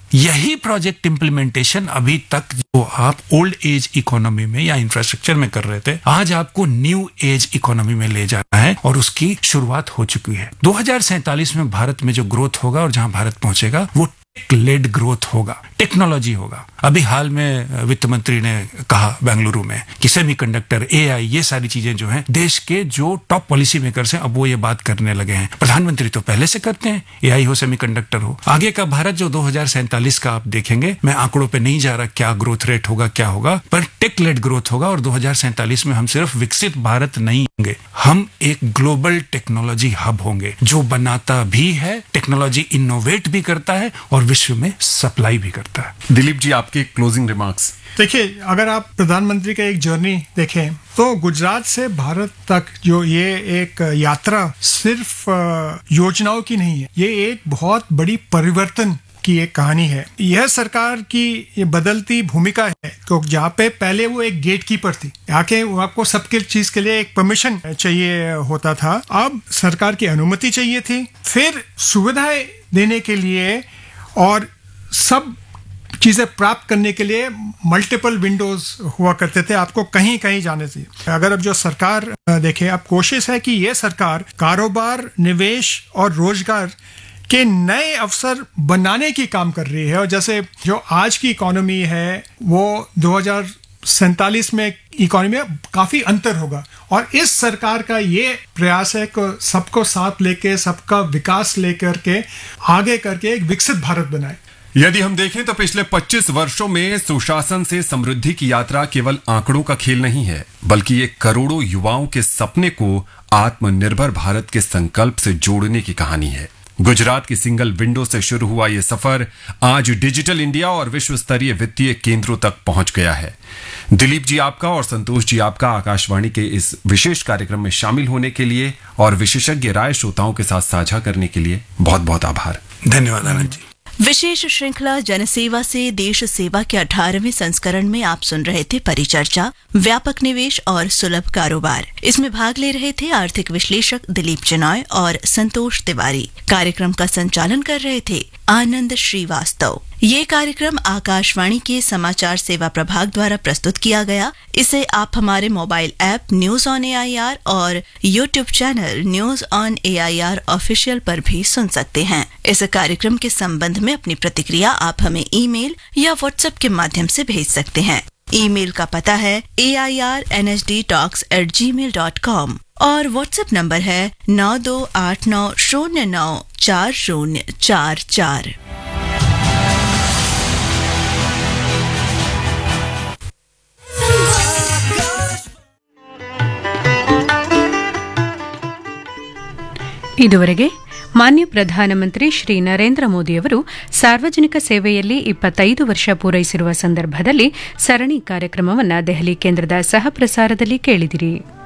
यही project implementation अभी तक जो आप ओल्ड एज इकोनॉमी में या इंफ्रास्ट्रक्चर में कर रहे थे, आज आपको न्यू एज इकोनॉमी में ले जाना है और उसकी शुरुआत हो चुकी है। 2047 में भारत में जो ग्रोथ होगा और जहां भारत पहुंचेगा वो लेड ग्रोथ होगा, टेक्नोलॉजी होगा। अभी हाल में वित्त मंत्री ने कहा बेंगलुरु में कि सेमीकंडक्टर, एआई, ये सारी चीजें जो हैं देश के जो टॉप पॉलिसी मेकर्स हैं अब वो ये बात करने लगे हैं। प्रधानमंत्री तो पहले से करते हैं, एआई हो, सेमीकंडक्टर हो। आगे का भारत जो 2047 का आप देखेंगे, मैं आंकड़ों पे नहीं जा रहा क्या ग्रोथ रेट होगा क्या होगा, पर टेक लेड ग्रोथ होगा। और 2047 में हम सिर्फ विकसित भारत नहीं होंगे, हम एक ग्लोबल टेक्नोलॉजी हब होंगे जो बनाता भी है, टेक्नोलॉजी इनोवेट भी करता है और विश्व में सप्लाई भी करता है। दिलीप जी, आपके क्लोजिंग रिमार्क्स। देखिए, अगर आप प्रधानमंत्री का एक जर्नी देखें तो गुजरात से भारत तक जो ये एक यात्रा सिर्फ योजनाओं की नहीं है, ये एक बहुत बड़ी परिवर्तन की एक कहानी है। यह सरकार की ये बदलती भूमिका है, तो जहाँ पे पहले वो एक गेट कीपर थी, आके आपको सबके चीज के लिए एक परमिशन चाहिए होता था, अब सरकार की अनुमति चाहिए थी, फिर सुविधाएं देने के लिए और सब चीजें प्राप्त करने के लिए मल्टीपल विंडोज हुआ करते थे, आपको कहीं कहीं जाने से। अगर अब जो सरकार देखे, अब कोशिश है कि ये सरकार कारोबार, निवेश और रोजगार के नए अवसर बनाने की काम कर रही है। और जैसे जो आज की इकोनॉमी है वो 2047 में इकोनॉमी में काफी अंतर होगा, और इस सरकार का ये प्रयास है कि सबको साथ लेके, सबका विकास लेकर के आगे करके एक विकसित भारत बनाए। यदि हम देखें तो पिछले 25 वर्षों में सुशासन से समृद्धि की यात्रा केवल आंकड़ों का खेल नहीं है, बल्कि ये करोड़ों युवाओं के सपने को आत्मनिर्भर भारत के संकल्प से जोड़ने की कहानी है। गुजरात की सिंगल विंडो से शुरू हुआ ये सफर आज डिजिटल इंडिया और विश्व स्तरीय वित्तीय केंद्रों तक पहुंच गया है। दिलीप जी आपका और संतोष जी आपका आकाशवाणी के इस विशेष कार्यक्रम में शामिल होने के लिए और विशेषज्ञ राय श्रोताओं के साथ साझा करने के लिए बहुत बहुत आभार। धन्यवाद आनंद जी। विशेष श्रृंखला जनसेवा से देश सेवा के 18वें संस्करण में आप सुन रहे थे परिचर्चा, व्यापक निवेश और सुलभ कारोबार। इसमें भाग ले रहे थे आर्थिक विश्लेषक दिलीप चिनॉय और संतोष तिवारी। कार्यक्रम का संचालन कर रहे थे आनंद श्रीवास्तव। ये कार्यक्रम आकाशवाणी के समाचार सेवा प्रभाग द्वारा प्रस्तुत किया गया। इसे आप हमारे mobile app news on AIR और YouTube channel news on AIR official पर भी सुन सकते हैं। इस कार्यक्रम के संबंध में अपनी प्रतिक्रिया आप हमें ईमेल या व्हाट्सएप के माध्यम से भेज सकते हैं। ईमेल का पता है airnsdtalks@gmail.com और व्हाट्सएप नंबर है 9289094044। ಇದುವರೆಗೆ ಮಾನ್ಯ ಪ್ರಧಾನಮಂತ್ರಿ ಶ್ರೀ ನರೇಂದ್ರ ಮೋದಿಯವರು ಸಾರ್ವಜನಿಕ ಸೇವೆಯಲ್ಲಿ 25 ವರ್ಷ ಪೂರೈಸಿರುವ ಸಂದರ್ಭದಲ್ಲಿ ಸರಣಿ ಕಾರ್ಯಕ್ರಮವನ್ನು ದೆಹಲಿ ಕೇಂದ್ರದ ಸಹ ಪ್ರಸಾರದಲ್ಲಿ ಕೇಳಿದಿರಿ.